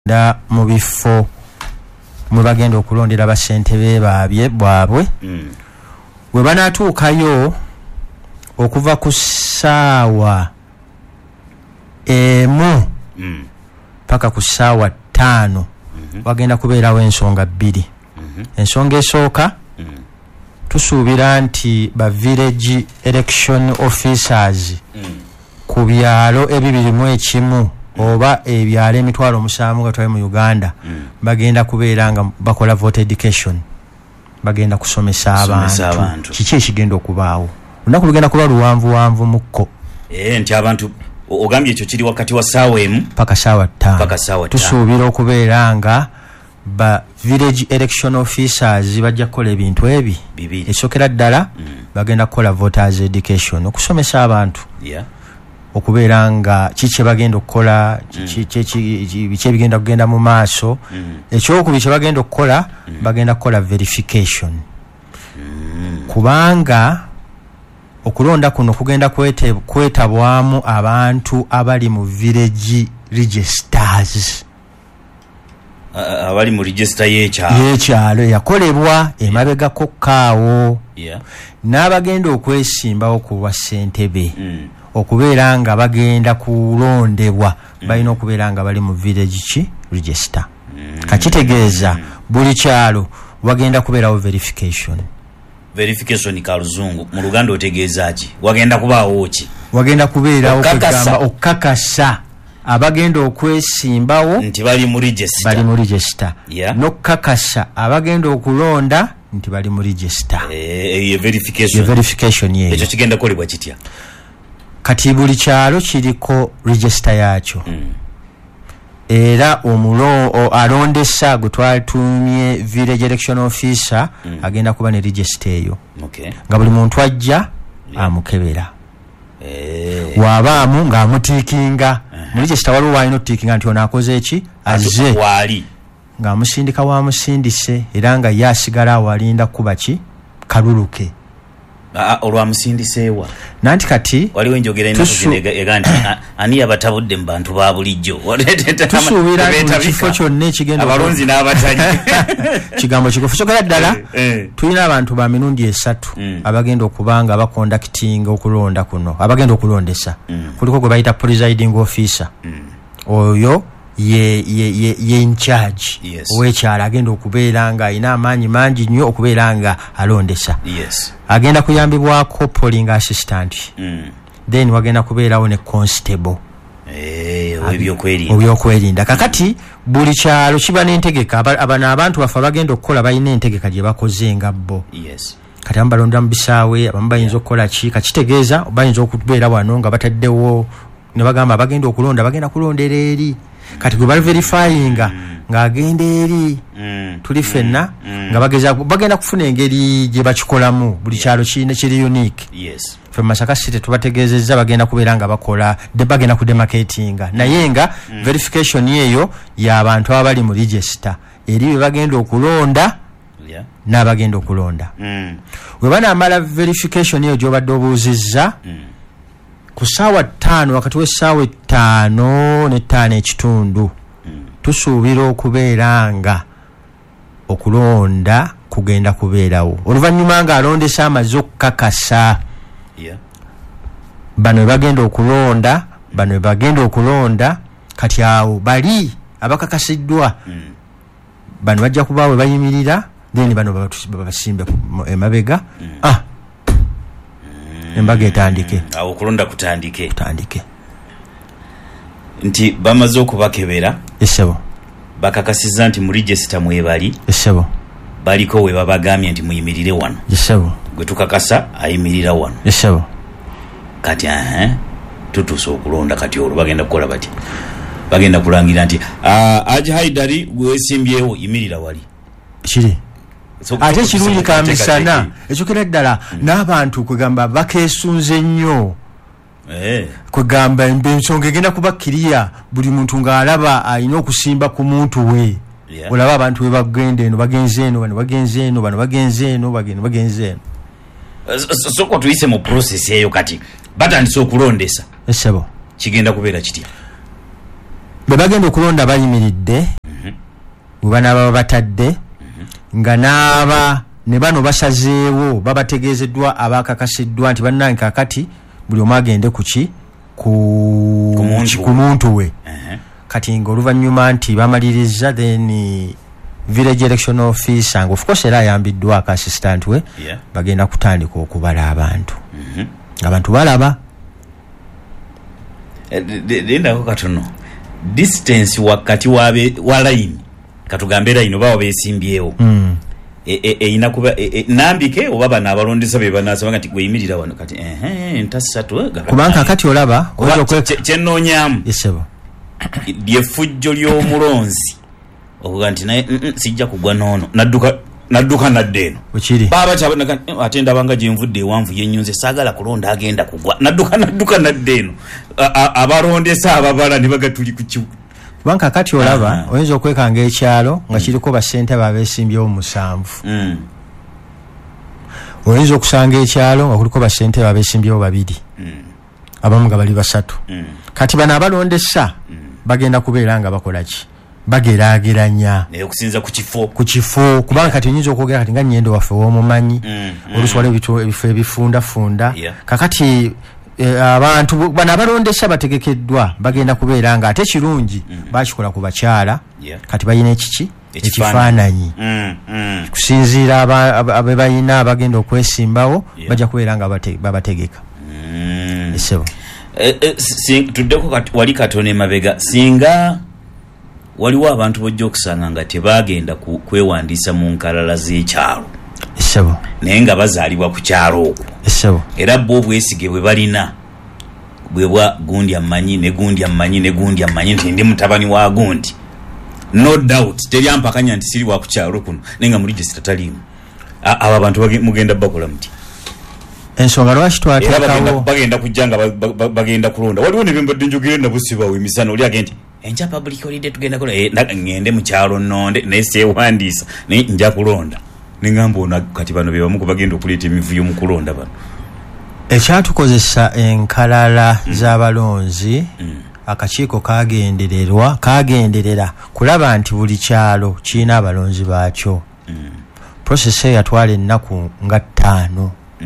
da mu bifo mwe bagenda okulondera basentebe baabye bwabwe we banatuukayo okuva ku ssaawa emu paka ku ssaawa 5 wagenda kubeerawo ensonga bbiri. Ensonga esooka tusuubira nti ba village election officers ku byalo ebibirimu ekimu oba ebyalo emitwalo 7 gatwali mu Uganda bagenda kubeera nga bakola vote education, bagenda kusomesa abantu kiki ekigenda okubaawo. Olunaku lugenda kuba luwanvuwanvu mukko nti abantu ogambye ekyo kiri wakati wa ssaawa emu paka ssaawa 5. Tusuubira okubeera nga ba village election officers bajja kukola ebintu ebi ekyokera ddala bagenda kukola voters education, okusomesa abantu okubeera nga kiki bagenda okukola biki ebigenda kugenda mu maaso. Ekyokubiri kye bagenda okukola bagenda kukola verification kubanga okulonda kuno kugenda kwetabwamu abantu abali mu village registers, abali mu register y'ekyalo yakolebwa emabega kokkaawo n'abagenda okwesimbawo ku bwa ssentebe okubeera nga bagenda kulondebwa balina okubeera nga bali mu village register. Kakitegeeza buli kyalo wagenda kubeerawo verification kaluzungu mu Luganda otegeeza ki? Wagenda kubaawo ki? Wagenda kubeerawo kugamba okukakasa abagenda okwesimbawo nti bali mu register n'okukakasa abagenda okulonda nti bali mu register. Verification yeyo ekyo kigenda kolebwa kitya? Kati buli kyalo kiriko register yakyo era alondesa gwe twatuumye village election officer agenda kuba ne register eyo nga buli muntu ajja amukebera wabaamu ng'amutiikinga mu register waliwo walina otiikinga nti ono akoze eki azze ng'amusindika wamusindise era nga ye asigala awo alinda kuba ki kaluluke olwamusindiseewa nanti kati waliwo enjogera ega nti ani yabatabudde mu bantu ba bulijjo tusuubira mu kifo kyonna ekigenda abalonzi n'abatanyi kigambo kigufu kyogera ddala tulina abantu ba mirundi 3 abagenda okubanga bakondakitinga okulonda kuno abagenda okulondesa kuliko gwe bayita presiding officer oyo ye in charge ow'ekyalo agenda okubeera nga alina amaanyi mangi nnyo okubeera nga alondesa. Agenda kuyambibwako polling assistant then wagenda kubeerawo ne constable obyokwerinda. Kakati buli kyalo kiba n'entegeka abano abantu bafe bagenda okukola balina entegeka gye bakoze nga bo kati abamu balonda mu bisaawe abamu bayinza okukola ki kakitegeeza bayinza okubeera wano nga bataddewo ne bagamba bagenda okulonda bagenda kulondera eri kati gwe bali verifyinga ng'agenda eri tuli ffenna nga bagenda kufuna engeri gye bakikolamu buli kyalo kiri unique. Ffe Masaka City tubategeezezza bagenda kubeera nga bakola bagenda kudemarcatinga naye nga verification eyo y'abantu abali mu register eri bwe bagenda okulonda n'abagenda okulonda. Bwe banaamala verification eyo gy'obadde obuuzizza ku ssaawa 5 wakati w'essaawa 5 ne 5 ekitundu tusuubira okubeera nga okulonda kugenda kubeerawo oluvannyuma nga alondesa amaze okukakasa bano bagenda okulonda kati awo bali abakakasiddwa bano bajja kubaawe bayimirira then bano babasimbe emabega embaga etandike awo okulonda kutandike nti bamaze okubakebera esebo bakakasiza nti mu register mwebali esebo baliko we babagambye nti muyimirire wano esebo gwe tukakasa ayimirira wano esebo kati tutuuse okulonda kati olwo bagenda kukola bati bagenda kulangira nti Haji Haidari gwesimbyewo yimirira wali kiri ate kirungi kamisana ekyokera ddala n'abantu kwegamba bakeesunze nnyo kwegamba ensonga egenda kuba kiriya buli muntu ng'alaba alina okusimba ku muntu we olaba abantu we bagenda eno bagenze eno bano bagenze eno bano bagenze eno bagenze eno soko tuyise mu process eyo kati batandise okulondesa esebo kigenda kubeera kitya? bwe bagenda okulonda bayimiridde bwe banaaba batadde nga naaba ne bano basazeewo babategeezeddwa abakakasiddwa nti bannange kakati buli omu agende ku muntu we kati ng'oluvannyuma nti bamaliriza then village election officer nga of course era ayambiddwako assistant we bagenda kutandika okubala abantu abantu balaba lindako katono distance wakati wa line katugambe line oba beesimbyewo eyina kuba nambike oba bano abalondesa be banasaba nti gweyimirira wano kati ntasatu kubanga kati olaba kyennonyamu lyefujjo ly'omulonzi okuga nti naye sijja kugwa noono nadduka nadde eno baba ate ndabanga gyenvudde ewanvu yennyunze saagala kulonda agenda kugwa nadduka nadde eno abalondesa ababala ne bagatuli ku kubanga kati olaba oyinza okwekanga ekyalo nga kiriko basente babeesimbyewo 7 oyinza okusanga ekyalo nga kuliko basente babeesimbyewo 2 abamu nga bali 3 kati bano abalondesa bagenda kubeera nga bakola ki bageraageranya okusinza ku kifo kubanga kati oyinza okwogera kati nga nnyendo waffe w'omumanyi olusuwala ebifo ebifundafunda kakati abantu bano abalondesa bategekeddwa bagenda kubeera nga ate kirungi bakikola ku bakyala kati bayina ekifaananyi kusinziira abe bayina abagenda okwesimbawo bajja kubeera nga babategeka esebo tuddeko wali katono emabega singa waliwo abantu bojja okusanga nga tebagenda kwewandiisa mu nkalala z'ekyalo esebo naye nga bazaalibwa ku kyalo okwo esebo era bo obwesige bwe balina bwebwa gundi amanyi ne gundi amanyi ne gundi amanyi nti ndi mutabani wa gundi no doubt teryampakanya nti siri wa ku kyalo kuno naye nga muri register talimu abo abantu mugenda bakola muti ensonga lwaki twateekawo bagenda kujja nga bagenda kulonda waliwo ne bembadde njogere nabusibawo emisana oli agenti encha public holiday tugenda kola ngende mu kyalo nnonde naye seewandiisa naye nja kulonda nengamba ono kati bano be bamu bagenda okuleeta emivuyo mu kulonda bano ekyatukozesa enkalala z'abalonzi akakiiko kagenderera kulaba nti buli kyalo kirina abalonzi baakyo process yatwala ennaku nga 5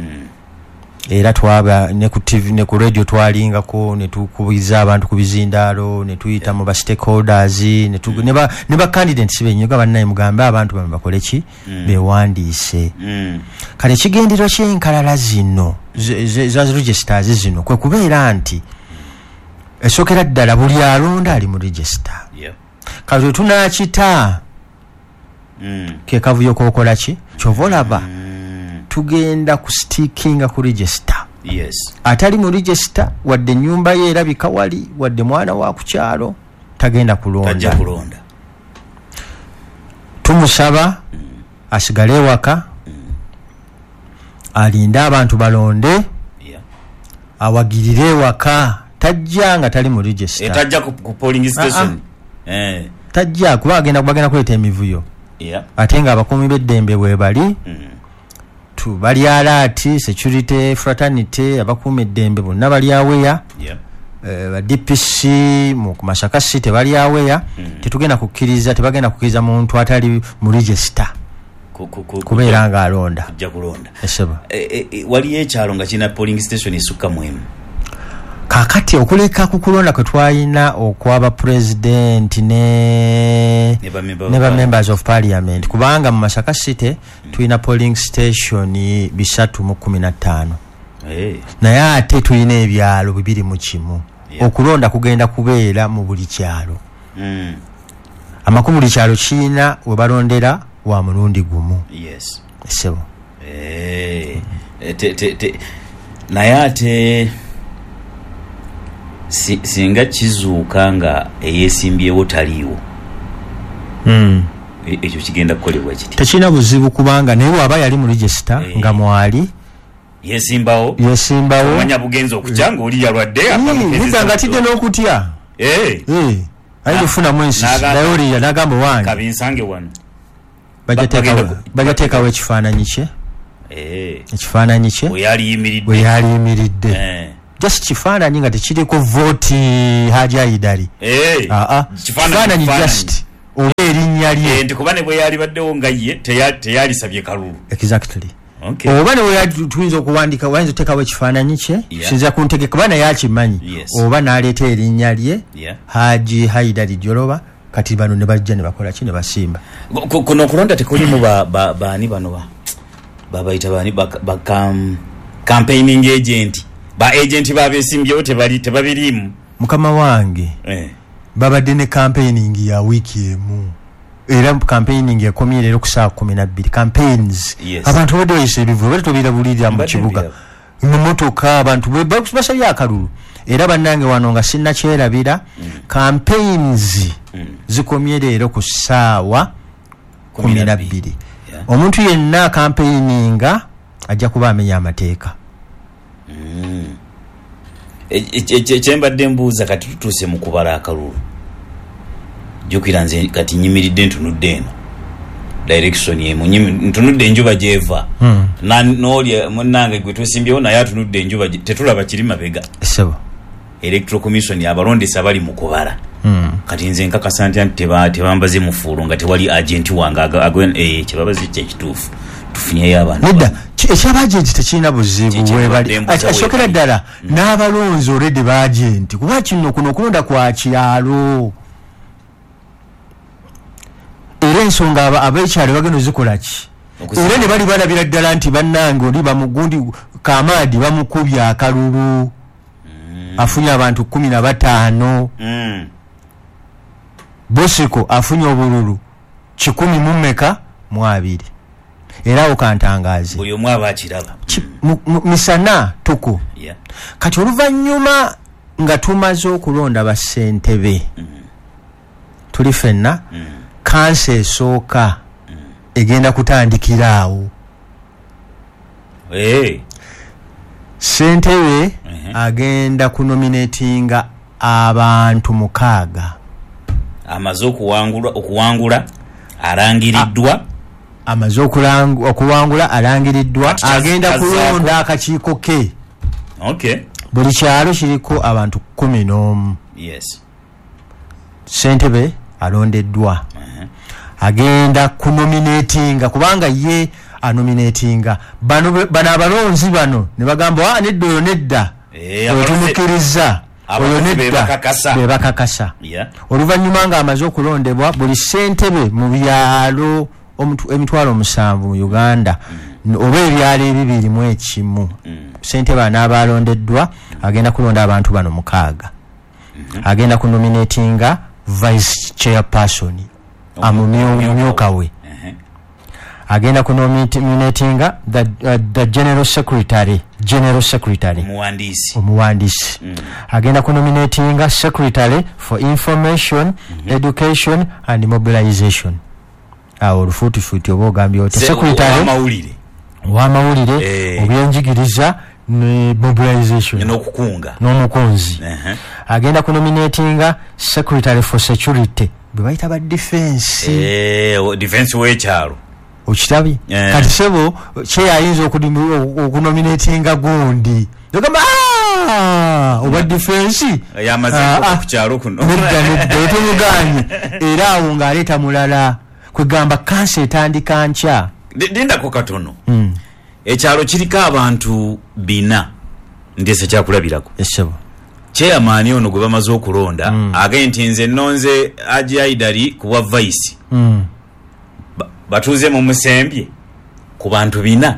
era twaba ne ku TV ne ku radio twalingako ne tukubiza abantu ku bizindaalo ne tuyita mu ba stakeholders ne ba candidates benyoga bannaye mugambe abantu bano bakole ki bewandiise kale kigendero ky'enkalala zino za registers zino kwe kubeera nti esokera ddala buli alonda ali mu register kale tunakita ke kavuyo kokola ki kyovolaba tugenda ku stickinga ku register atali mu register wadde nyumba ye erabika wali wadde mwana wa ku kyalo tagenda kulonda tumusaba asigale waka alinde abantu balonde awagirire waka tajja nga tali mu register tajja ku polling station tajja kuba bagenda kuleta emivuyo ate nga abakuumi b'eddembe bwe bali bali alati security fraternity abakuuma eddembe bonna bali aweya ba DPC mu Masaka City bali aweya tetugenda kukkiriza tebagenda kukkiriza muntu atali mu register kubeera nga alonda kujja kulonda eseba wali ekyalo nga kina polling station esukka mwemu kakati okuleka kukulonda kwe twalina okwaba president ne ba members of parliament kubanga mu Masaka City tulina polling station 315 naye ate tulina ebyalo 2 okulonda kugenda kubeera mu buli kyalo amakulu buli kyalo kiina we balondera wa mulundi gumu esebo naye ate singa kizuuka nga eyeesimbyewo taliiwo ekyo kigenda kukolebwa kiti tekirina buzibu kubanga naye waba yali mu register nga mwali yesimbawo omanya bugenzi okutya ngaoli yalwadde nga atidde n'okutya ayinza okufunamu ensisi naye oliya n'agamba wange kabinsange wano bajateekawo ekifaananyi kye we yali yimiridde just kifaananyi nga tekiriko vote Haji Haidari kifaananyi just oba erinnya lye nti kuba ne bwe yali baddewo nga ye teyalisabye kalulu exactly oba ne bwe tuyinza okuwandika wayinza oteekawo ekifaananyi kye sinza ku ntegeka baana yakimanyi oba n'aleeta erinnya lye Haji Haidari Joloba kati bano ne bajja ne bakola ki ne basimba kuno okulonda tekulimu baani bano babayita baani campaigning agent ba agent babesimbyewo tebabirimu mukama wange babadde ne campaigning ya wiki emu era campaigning ekomye leero ku saa 12 campaigns abantu badde bayise ebivu bali tobirabulira mu kibuga mu motoka abantu basabye akalulu era bannange wano nga sinnakyerabira campaigns zikomye leero ku saawa 12 omuntu yenna campaigninga ajja kuba amenya amateeka kyembadde mbuuza kati tutuuse mu kubala akalulu jjukira nze kati nyimiridde ntunudde eno direction emu ntunudde enjuba gyeva n'oli munnange gwe twesimbyewo naye atunudde enjuba tetulaba kiri mabega electoral commission abalondesa bali mu kubala kati nze nkakasa nti tebambaze mufuulu nga tewali agenti wange kyebabaze kyekituufu tufunyeyo abantu nedda ekyabagenti tekirina buzibu webali akyokera ddala n'abalonzi olredde bagenti kuba kino kuno okulonda kwa kyalo era ensonga ab'ekyalo bagenda ozikola ki era ne bali balabira ddala nti bannange oli bamugundi Kamadi bamukubye akalulu afunye abantu 15 Bosiko afunye obululu 112 era okantangaze buli omu abakiraba misana tuku kati oluvannyuma nga tumaze okulonda bassentebe tuli fenna kansa esooka egenda kutandikira awo ssentebe agenda kunominatinga abantu 6 amaze okuwangula alangiriddwa amaze okuwangula alangiriddwa agenda kulonda akakiiko ke buli kyalo kiriko abantu 11 ssentebe alondeddwa agenda kunominatinga kubanga ye anominatinga bano abalonzi bano ne bagamba nedda otumukiriza oyo nedda bebakakasa oluvannyuma nga amaze okulondebwa buli ssentebe mu byalo emitwalo 7 mu Uganda oba ebyalo 201 ssentebe anaabalondeddwa agenda kulonda abantu bano 6 agenda kunominatinga vice chairperson amumyuka we agenda kunominatinga the general secretary omuwandiisi agenda kunominatinga secretary for information education and mobilization awo olufuutifuuti oba ogambye oti secretary w'amawulire obyenjigiriza ne mobilization n'omukunzi agenda kunominatinga secretary for security bwe bayita ba defense w'ekyalo okitabi kati sebo kyeyayinza okunominatinga gundi ogamba oba defense kukyalo kuno otumuganye era awo ng'aleeta mulala kwegamba kansa etandika nkya lindako katono ekyalo kiriko abantu 4 ndese kyakulabirako chairman ono gwe bamaze okulonda agenti nze nonze Haji Haidari kuwa vice batuze mu musembye ku bantu 4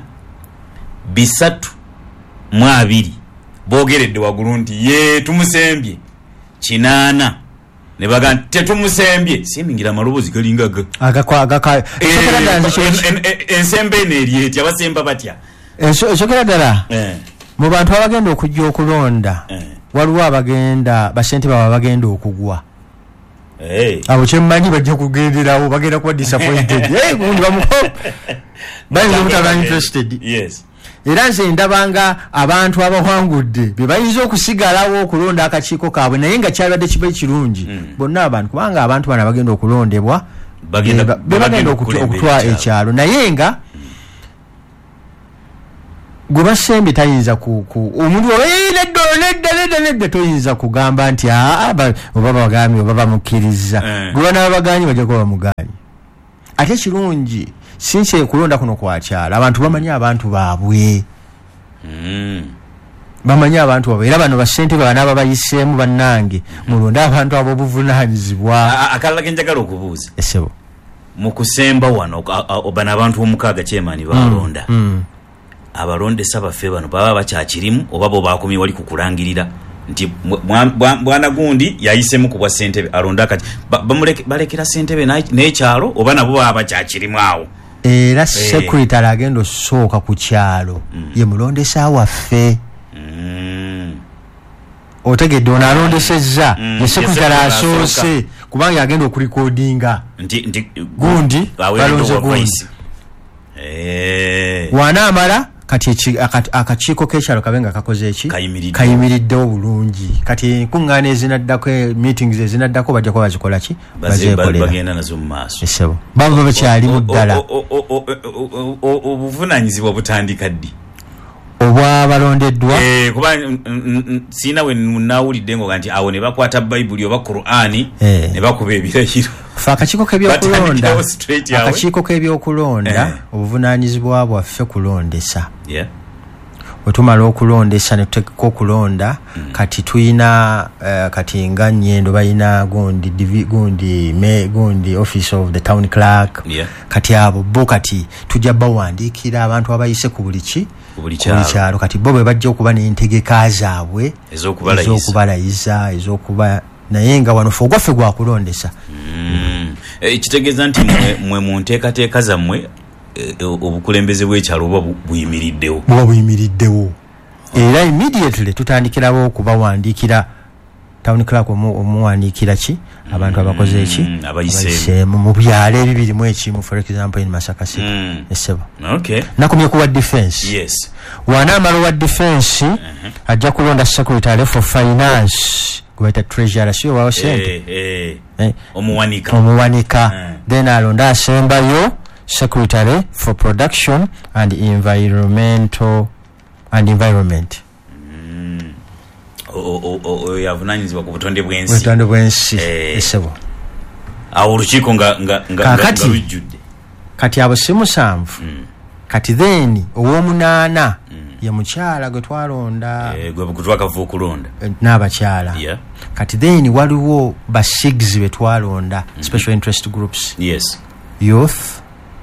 3 bogeredde wagulu nti ye tumusembye 8 ne bagamba tetumusembye simingira malubozi galingaga ensembe n'eryeti abasemba batya ekyogerera ddala mu bantu abagenda okujja okulonda waliwo abagenda basente baba bagenda okugwa abo kyemmanyi bajja kugenderawo bagenda kuba disappointed gundi bayinza obutaba interested era nze ndabanga abantu abawangudde be bayinza okusigalawo okulonda akakiiko kaabwe naye nga kyabadde kiba kirungi bonna abantu kubanga abantu bana bagenda okulondebwa bagenda okutwala ekyalo naye nga gwe basembye tayinza omuntu nedda toyinza kugamba nti oba bagambye oba bamukkiriza gwe n'abaganyi bajja kuba bamuganyi. Ate kirungi sinse kulonda kuno kwakyala abantu bamanyi abantu baabwe bamanyi abantu baabwe era bano basente banaaba bayiseemu bannange mulonda abantu ab'obuvunaanyizibwa. Akalala ke njagala okubuuza esebo mu kusemba wano bano abantu omukaaga kyemaani balonda abalondesa baffe bano baba bakyakirimu oba bo bakomye wali kukulangirira nti bwana gundi yayisemu ku bwa ssentebe alonda kati balekera ssentebe n'ekyalo oba nabo baba bakyakirimu awo. Era secretary agenda osooka ku kyalo ye mulondesa waffe. Otegedde ono alondesezza ye secretary asoose kubanga agenda okulikodinga nti gundi balonze gundi wanaamala kati akakiiko k'ekyalo kabenga kakoze eki kayimiriddewo bulungi. Kati enkuŋŋaana ezinaddako meetings ezinaddako bajja kuba bazikola ki bagenda nazo mu maaso esebo baba bakyalimu ddala. Obuvunaanyizibwa butandika ddi obwabalondeddwa kuba siina we naawulidde ngo nti awo ne bakwata bayibuli oba Qur'ani ne bakuba ebirayiro. Fa akakiiko k'ebyokulonda obuvunaanyizibwa bwaffe kulondesa. Bwe tumala okulondesa ne tuteekeko okulonda kati tuyina kati nga Nnyendo balina gundi office of the town clerk kati abo bo kati tujja bawandiikira abantu abayise ku buli kyalo kati bo bwe bajja okuba n'entegeka zaabwe ez'okubalayiza ez'okuba naye nga wano fe ogwaffe gwa kulondesa. Kitegeeza nti mwe mu nteekateeka zammwe obukulembeze bw'ekyalo buba buyimiriddewo era immediately tutandikirawo okubawandiikira town clerk omuwandiikira ki abantu abakoze eki abayiseemu mu byalo ebibirimu ekimu for example in Masaka City esebo nakomye kuwa defense wanaamala owa defense ajja kulonda secretary for finance gweta treasurer siyo wao sente omuwanika then alonda asembayo secretary for production and environment yavunanyizibwa ku butonde bw'ensi esebo awo olukiiko nga lujjudde kati abo si musanvu kati then ow'omunaana ye mukyala gwe twalonda gwe twakava okulonda n'abakyala kati then waliwo ba SIGs be twalonda special interest groups youth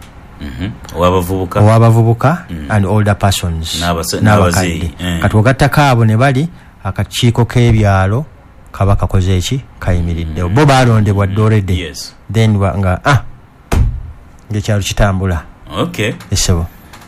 owabavubuka and older persons n'abakadde kati ogattako abo ne bali akakiiko k'ebyalo kaba kakoze eki kayimiriddewo bo balondebwa already then nga ng'ekyalo kitambula esebo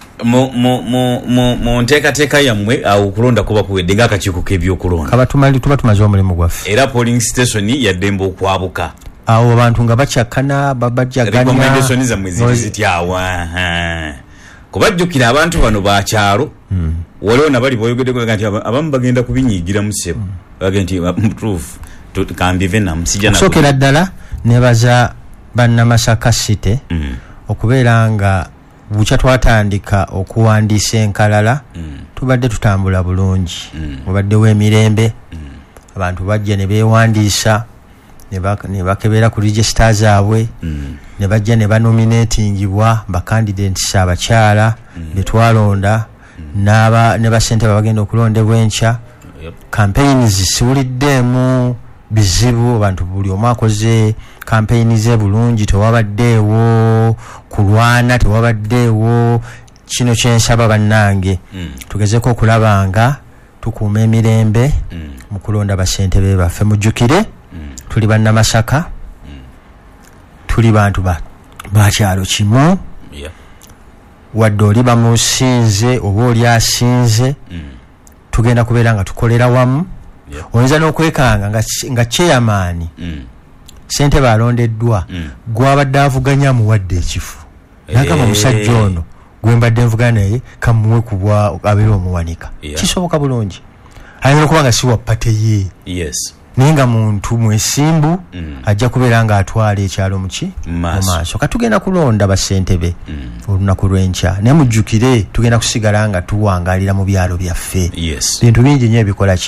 mu nteekateeka yammwe awo okulonda kuba kuwedde ng'akakiiko k'ebyokulonda tuba tumaze omulimu gwaffe era polling station yaddembe okwabuka awo abantu nga bakyakana babajjaganya recommendation zammwe ziri zityawo kubajjukira abantu bano bakyalo waliwo nabali boyogeddeko nti abamu bagenda kubinyiigira mu ssebo bagenda nti mutuufu kambive namusijja sookera ddala nebaza bannamasaka City okubeera nga bukya twatandika okuwandiisa enkalala tubadde tutambula bulungi mubaddewo emirembe abantu bajja ne beewandiisa ne bakebera ku register zaabwe ne bajja ne banominatingibwa bacandidates abakyala be twalonda ne basente babagenda okulondebwa enkya campaigns zisiwuliddeemu bizibu abantu buli omu akoze campaign ze bulungi tewabaddeewo kulwana tewabaddeewo kino kyensaba bannange tugezeko okulaba nga tukuuma emirembe mu kulonda basentebe baffe mujjukire tuli bannamasaka tuli bantu bakyalo kimu wadde oli bamusinze oba oli asinze tugenda kubeera nga tukolera wamu oyinza n'okwekanga nga chairman sente balondeddwa gwabadde avuganya muwadde ekifo nagamba omusajja ono gwe mbadde nvugana naye kamuwe kubwa abeera omuwanika kisoboka bulungi ayinza okuba nga si wappate ye naye nga muntu mwesimbu ajja kubeera nga atwala ekyalo muki mu maaso katugenda kulonda basentebe olunaku lw'enkya naye mujjukire tugenda kusigala nga tuwangalira mu byalo byaffe bintu bingi nnyo ebikola ki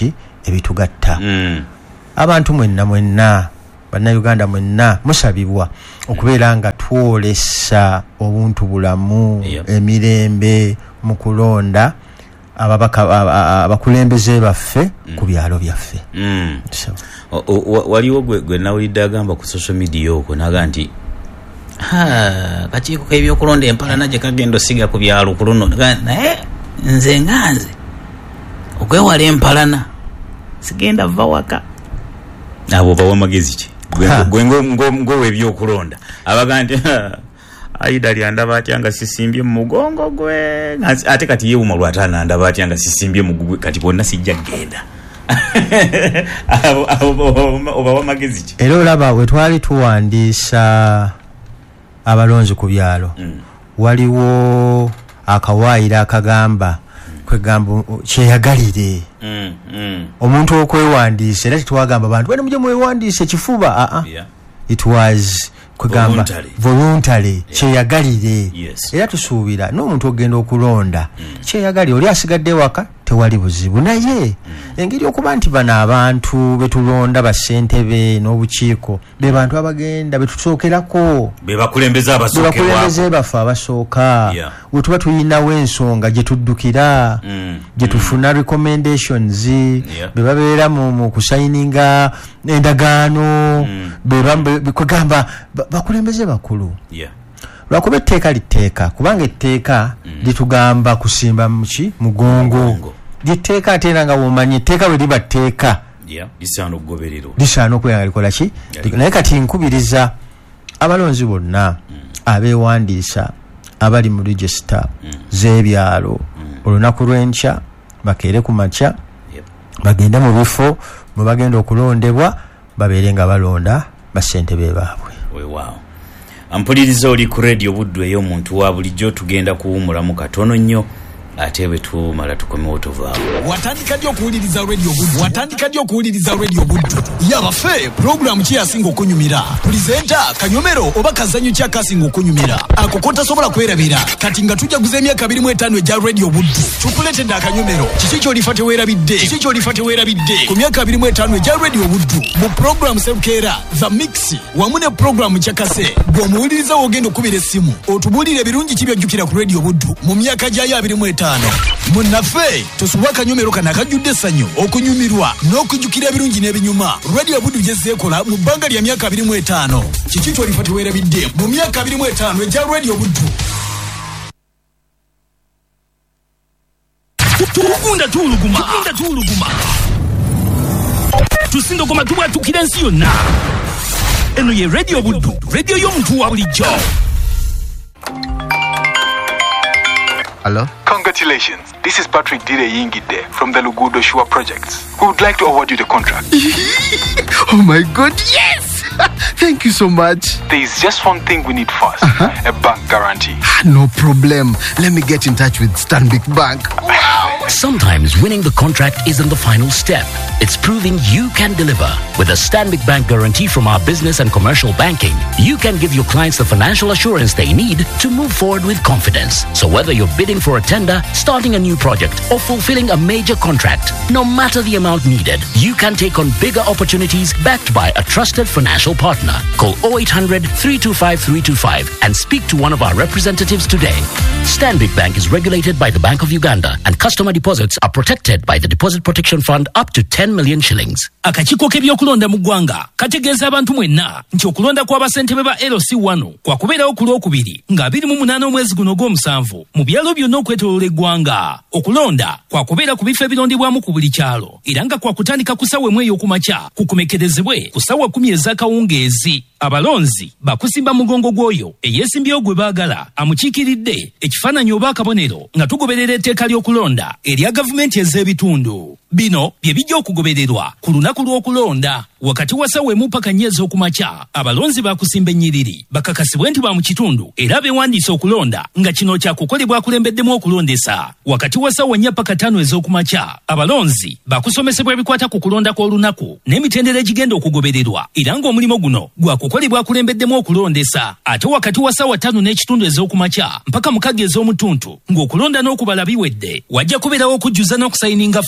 ebitugatta. Abantu mwenna bannayuganda mwenna musabibwa okubeera nga twolesa obuntu bulamu emirembe mu kulonda abakulembeze baffe ku byalo byaffe. Waliwo gwe nawulidde agamba ku social media okwo naga nti kakiiko k'ebyokulonda empalana gye kagenda osiga ku byalo ku luno naye nze nganze okwewala empalana sigenda va waka. Abo bawa magezi ki gwe ebyokulonda abaga nti Aida lyandaba atya nga sisimbye mu mugongo gwe ate kati yeewuma lwatana ndaba atya nga sisimbye mu gwe kati bonna sijja genda. Obawa magezi ki? Era olaba we twali tuwandiisa abalonzi ku byalo waliwo akawaayiro akagamba kwegamba kyeyagalire omuntu okwewandiisa era tetwagamba abantu bane mujye mwewandiisa ekifuba it was kwegamba voluntary kyeyagalire. Era tusuubira n'omuntu ogenda okulonda kyeyagalire oli asigadde waka tewali buzibu naye engeri okuba nti bano abantu betulonda bassentebe n'obukiiko be bantu abagenda betusookerako be bakulembeze baffe abasooka we tuba tuyinawo ensonga gye tuddukira gye tufuna recommendations be babeera mu kusayininga endagaano kwegamba bakulembeze bakulu lwakuba etteeka litteeka kubanga etteeka litugamba kusimba muki mugongo litteeka ate era nga womanyi etteeka bwe liba tteeka lisaana okubeera nga likola ki naye kati nkubiriza abalonzi bonna abeewandiisa abali mu register z'ebyalo olunaku lw'enkya bakeere ku makya bagende mu bifo mwe bagenda okulondebwa babeere nga balonda bassentebe baabwe. Ampuliriza oli ku radio Buddu ey'omuntu wa bulijjo tugenda kuwumulamu katono nnyo ate bwe tumala tukomewo tuvaawo. Watandika ddi okuwuliriza radio Buddu yabaffe pulogulaamu ki yasinga okunyumira pulizenta kanyomero oba kazanyo ki akasinga okunyumira ako kotasobola kwerabira kati nga tujaguza emyaka 25 egya radio Buddu tukuletedde akanyomero kiki ky'olifa teweerabidde ku myaka 25 egya radio Buddu mu pulogulaamu Serukeera The Mix wamu ne pulogulaamu Kyakase gw'omuwuliriza w'ogenda okubira essimu otubuulire birungi ki byojjukira ku radio Buddu mu myaka gyayo 25. Munnaffe tosuubwa akanyomero kana akajjudde essanyu okunyumirwa n'okujjukira ebirungi n'ebinyuma radio Buddu gyezeekola mu bbanga lya myaka 25 kiki ky'olifa teweerabidde mu myaka 25 egya radio Buddu. Tugunda tuuluguma tusindogoma tubwatukira ensi yonna eno ye radio Buddu radio y'omuntu wa bulijjo. Hello? Congratulations. This is Patrick Dire Yingide from the Lugudo Shua Projects. We would like to award you the contract. Oh my God, yes! Thank you so much. There is just one thing we need first. A bank guarantee. No problem. Let me get in touch with Stanbic Bank. Wow! Sometimes winning the contract isn't the final step. It's proving you can deliver. With a Stanbic Bank guarantee from our business and commercial banking, you can give your clients the financial assurance they need to move forward with confidence. So whether you're bidding for a tender, starting a new project, or fulfilling a major contract, no matter the amount needed, you can take on bigger opportunities backed by a trusted financial partner. Call 0800 325 325 and speak to one of our representatives today. Stanbic Bank is regulated by the Bank of Uganda, and customer deposits are protected by the Deposit Protection Fund up to 10 million shillings. Akakiiko k'ebyokulonda mu ggwanga kategeeza abantu mwenna nti okulonda kw'abasentebe ba LC1 kwa kubeerawo ku Lwokubiri nga 28 omwezi guno gw'omusanvu mu byalo byonna okwetooloola eggwanga. Okulonda kwa kubeera ku bifo ebirondebwamu ku buli kyalo era nga kwa kutandika ku ssaawa 1 ey'okumakya kukomekerezebwe ku ssaawa 10 ez'akawungeezi. Abalonzi bakusimba mugongo gwoyo eyeesimbyewo gwe baagala amukiikiridde ekifaananyi oba akabonero nga tugoberera etteeka ly'okulonda erya gavumenti ez'ebitundu. Bino bye bijja okugobererwa ku lunaku lw'okulonda wakati wa ssaawa 1 paka 4 ez'okumakya. Abalonzi bakusimba ennyiriri bakakasibwe nti ba mu kitundu era beewandiisa okulonda nga kino kyakukolebwa akulembeddemu okulondesa. Wakati wa ssaawa 4 paka 5 ez'okumakya abalonzi bakusomesebwa ebikwata ku kulonda kw'olunaku n'emitendera egigenda okugobererwa era ng'omulimu guno gwakukolebwa akulembeddemu okulondesa. Ate wakati wa ssaawa 5 n'ekitundu ez'okumakya mpaka 6 ez'omutuntu ng'okulonda n'okubala biwedde wajja kubeerawo okujjuza n'okusayininga foomu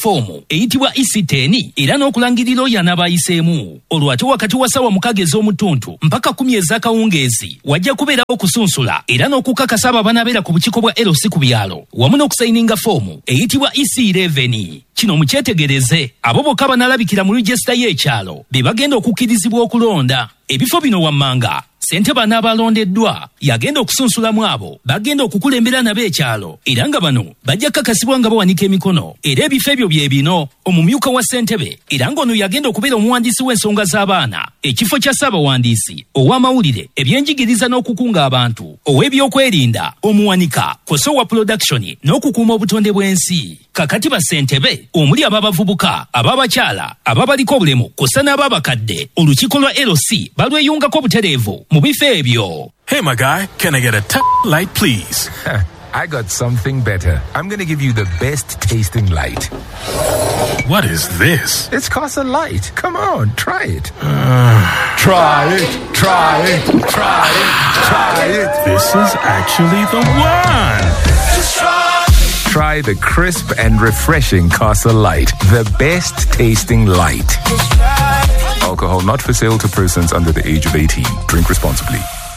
eyitibwa EC10 era n'okulangirira oyo anaabayiseemu. Olwo ate wakati wa ssaawa 6 ez'omutuntu mpaka 10 ez'akawungeezi wajja kubeerawo okusunsula era n'okukakasa abo abanaabeera ku bukiiko bwa LC ku byalo wamu n'okusayininga foomu eyitibwa EC11. Kino mukyetegereze, abo bokka banaalabikira mu regisita y'ekyalo be bagenda okukkirizibwa okulonda. Ebifo bino wammanga ssentebe anaabalondeddwa yagenda okusunsulamu abo bagenda okukulembera nabo ekyalo era nga bano bajja kakasibwa nga bawanika emikono. Era ebifo ebyo bye bino: omumyuka wa ssentebe era ng'ono yagenda okubeera omuwandiisi w'ensonga z'abaana, ekifo kya ssaabawandiisi, ow'amawulire, ebyenjigiriza n'okukunga abantu, ow'ebyokwerinda, omuwanika, koso wa production n'okukuuma obutonde bw'ensi. Kakati bassentebe omuli ab'abavubuka, ab'abakyala, ababaliko obulemu kosa n'ab'abakadde, olukiiko lwa LC balweyungako obutereevu mu bifo ebyo. Hey my guy, can I get a light please? I got something better. I'm going to give you the best tasting light. What is this? It's Casa Light. Come on, try it. Try it, try it, try it, try it. This is actually the one. Just try. Try the crisp and refreshing Casa Light, the best tasting light. Alcohol not for sale to persons under the age of 18. Drink responsibly.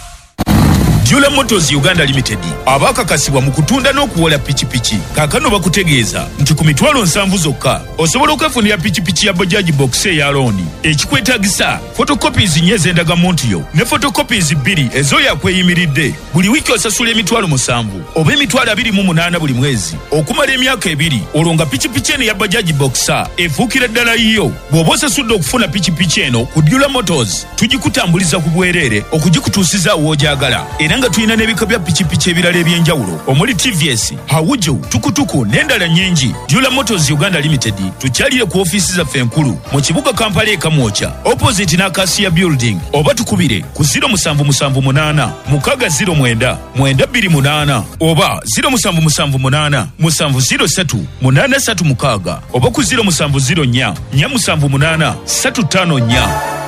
Jula Motors Uganda Limited abakakasibwa mu kutunda n'okuwola pichipichi kakano bakutegeeza nti ku mitwalo 7 zokka osobola okwefunira pichipichi ya Bajaj Box eya loani ekikwetaagisa photocopies nye z'endagamuntu yo ne photocopies 2 ezo yakweyimiridde. Buli wiki osasula emitwalo 7 oba emitwalo 28 buli mwezi okumala emyaka 2. Olonga pichipichi eno ya Bajaj Box efuukira ddala yiyo. Bw'oba osasudde okufuna pichipichi eno ku Jula Motors tugikutambuliza ku bwereere okugikutuusiza w'ojagala. Era nga tulina n'ebika bya pichipichi ebirala ebyenjawulo omuli TVS, Hawujo, Tukutuku n'endala nnyingi. Jula Motors Uganda Limited tukyalire ku ofiisi zaffe enkulu mu kibuga Kampala e Kamwocha opposite n'Acacia Building, oba tukubire ku 0778 609 928 oba 0778 703 836 oba ku 0704 478 354.